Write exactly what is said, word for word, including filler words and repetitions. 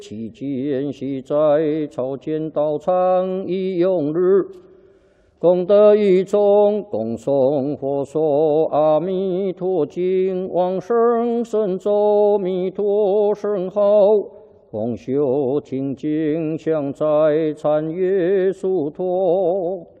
期间系在草间道场一用日，功德一众，共诵佛说阿弥陀经，往生神咒弥陀圣号，共修听经，向在参阅疏陀。